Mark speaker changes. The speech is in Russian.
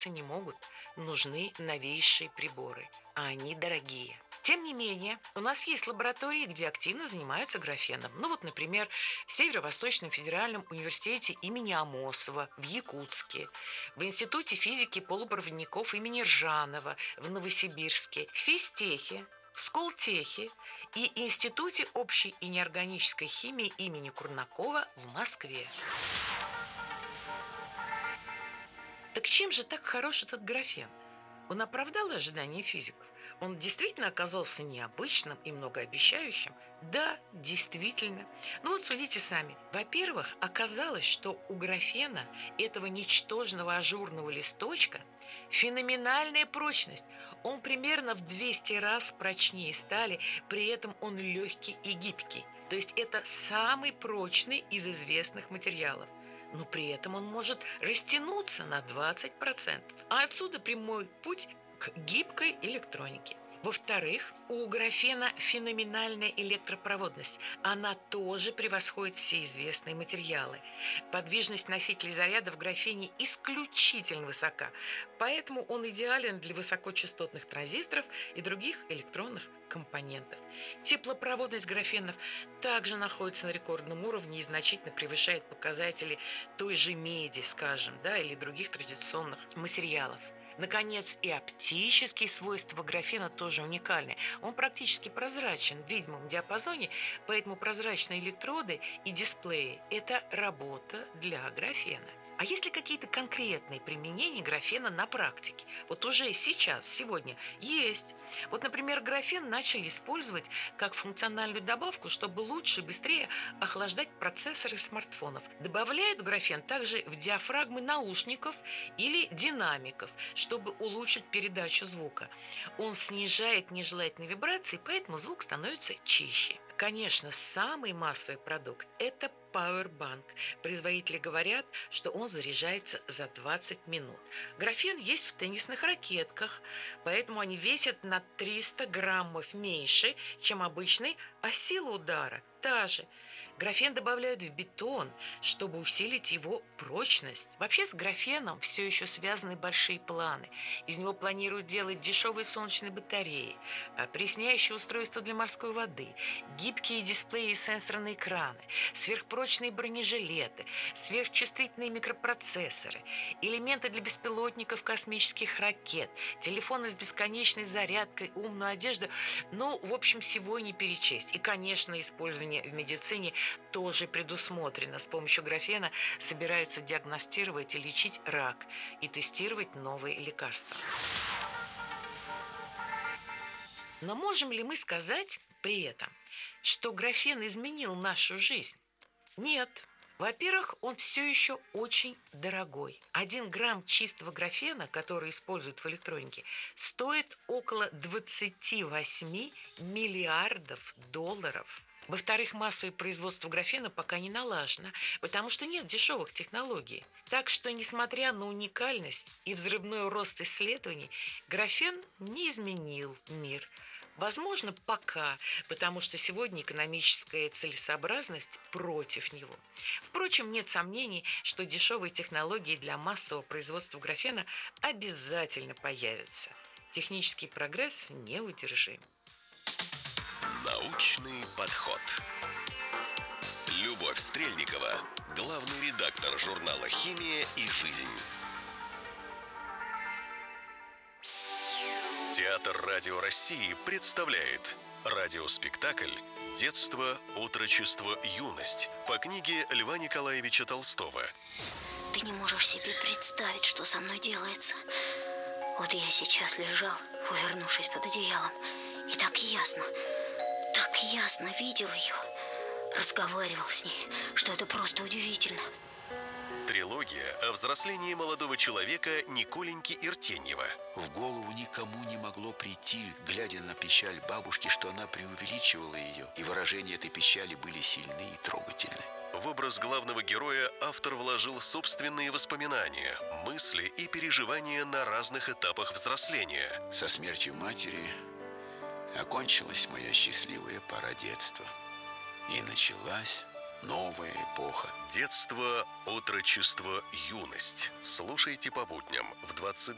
Speaker 1: не могут, нужны новейшие приборы, а они дорогие. Тем не менее, у нас есть лаборатории, где активно занимаются графеном. Ну вот, например, в Северо-Восточном федеральном университете имени Амосова в Якутске, в Институте физики полупроводников имени Ржанова в Новосибирске, в Физтехе, в Сколтехе и Институте общей и неорганической химии имени Курнакова в Москве. Так чем же так хорош этот графен? Он оправдал ожидания физиков? Он действительно оказался необычным и многообещающим? Да, действительно. Ну вот судите сами. Во-первых, оказалось, что у графена, этого ничтожного ажурного листочка, феноменальная прочность. Он примерно в 200 раз прочнее стали, при этом он легкий и гибкий. То есть это самый прочный из известных материалов. Но при этом он может растянуться на 20%. А отсюда прямой путь к гибкой электронике. Во-вторых, у графена феноменальная электропроводность. Она тоже превосходит все известные материалы. Подвижность носителей заряда в графене исключительно высока, поэтому он идеален для высокочастотных транзисторов и других электронных компонентов. Теплопроводность графенов также находится на рекордном уровне и значительно превышает показатели той же меди, скажем, или других традиционных материалов. Наконец, и оптические свойства графена тоже уникальны. Он практически прозрачен в видимом диапазоне, поэтому прозрачные электроды и дисплеи – это работа для графена. А есть ли какие-то конкретные применения графена на практике? Вот уже сейчас, сегодня есть. Вот, например, графен начали использовать как функциональную добавку, чтобы лучше и быстрее охлаждать процессоры смартфонов. Добавляют графен также в диафрагмы наушников или динамиков, чтобы улучшить передачу звука. Он снижает нежелательные вибрации, поэтому звук становится чище. Конечно, самый массовый продукт – это Powerbank. Производители говорят, что он заряжается за 20 минут. Графен есть в теннисных ракетках, поэтому они весят на 300 граммов меньше, чем обычный, а сила удара та же. Графен добавляют в бетон, чтобы усилить его прочность. Вообще с графеном все еще связаны большие планы. Из него планируют делать дешевые солнечные батареи, опресняющие устройства для морской воды, гибкие дисплеи и сенсорные экраны, сверхпрочные бронежилеты, сверхчувствительные микропроцессоры, элементы для беспилотников, космических ракет, телефоны с бесконечной зарядкой, умную одежду. Ну, в общем, всего не перечесть. И, конечно, использование в медицине тоже предусмотрено. С помощью графена собираются диагностировать и лечить рак и тестировать новые лекарства. Но можем ли мы сказать при этом, что графен изменил нашу жизнь? Нет. Во-первых, он все еще очень дорогой. 1 грамм чистого графена, который используют в электронике, стоит около 28 миллиардов долларов. Во-вторых, массовое производство графена пока не налажено, потому что нет дешевых технологий. Так что, несмотря на уникальность и взрывной рост исследований, графен не изменил мир. Возможно, пока, потому что сегодня экономическая целесообразность против него. Впрочем, нет сомнений, что дешевые технологии для массового производства графена обязательно появятся. Технический прогресс неудержим.
Speaker 2: Научный подход. Любовь Стрельникова, главный редактор журнала «Химия и жизнь». Театр Радио России представляет радиоспектакль «Детство, отрочество, юность» по книге Льва Николаевича Толстого.
Speaker 3: Ты не можешь себе представить, что со мной делается. Вот я сейчас лежал, увернувшись под одеялом, и так ясно видел ее, разговаривал с ней, что это просто удивительно.
Speaker 2: Трилогия о взрослении молодого человека Николеньки Иртеньева.
Speaker 4: В голову никому не могло прийти, глядя на печаль бабушки, что она преувеличивала ее, и выражения этой печали были сильны и трогательны.
Speaker 2: В образ главного героя автор вложил собственные воспоминания, мысли и переживания на разных этапах взросления.
Speaker 4: Со смертью матери окончилась моя счастливая пора детства, и началась новая эпоха.
Speaker 2: Детство, отрочество, юность. Слушайте по будням в 22:00.